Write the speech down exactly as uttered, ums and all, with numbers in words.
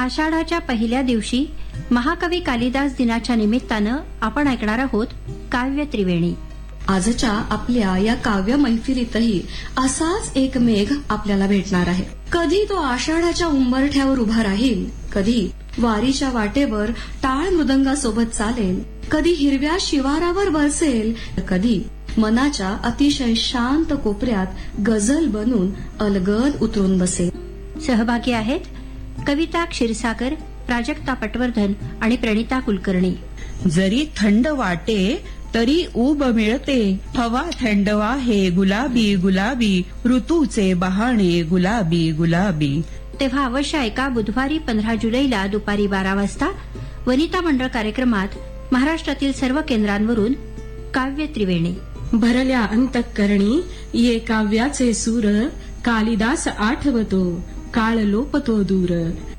आषाढाच्या पहिल्या दिवशी महाकवी कालिदास दिनाच्या निमित्तानं आपण ऐकणार आहोत काव्य त्रिवेणी. आजच्या आपल्या या काव्य मैफिलीतही असाच एक मेघ आपल्याला भेटणार आहे. कधी तो आषाढाच्या उंबरठ्यावर उभा राहील, कधी वारीच्या वाटेवर टाळ मृदंगासोबत चालेल, कधी हिरव्या शिवारावर बसेल, कधी मनाच्या अतिशय शांत कोपऱ्यात गझल बनून अलगद उतरून बसेल. सहभागी आहेत कविता क्षीरसागर, प्राजक्ता पटवर्धन आणि प्रणिता कुलकर्णी. जरी थंड वाटे तरी ऊब मिळते, हवा थंडवा हे गुलाबी गुलाबी, ऋतूचे बहाणे गुलाबी गुलाबी. तेव्हा अवश्य ऐका बुधवारी पंधरा जुलैला दुपारी बारा वाजता वनिता मंडळ कार्यक्रमात महाराष्ट्रातील सर्व केंद्रांवरून काव्य त्रिवेणी. भरल्या अंतःकरणी ये काव्याचे सूर, कालिदास आठवतो काळ लोपतो दूर.